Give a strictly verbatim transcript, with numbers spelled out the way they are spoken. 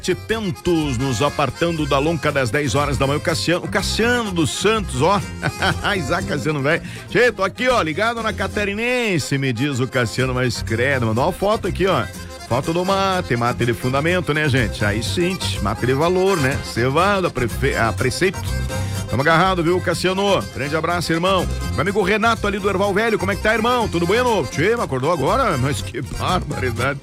Tentos nos apartando da lonca das dez horas da manhã, o Cassiano, o Cassiano dos Santos, ó. Isaac Cassiano, velho. Che, tô aqui, ó, ligado na Catarinense, me diz o Cassiano, mas credo, mandou uma foto aqui, ó. Foto do mate, mate de fundamento, né, gente? Aí sim, mate de valor, né? Cevado a, prefe... a preceito. Tamo agarrado, viu, Cassiano? Grande abraço, irmão. Meu amigo Renato ali do Erval Velho, como é que tá, irmão? Tudo bueno? Che, me acordou agora? Mas que barbaridade.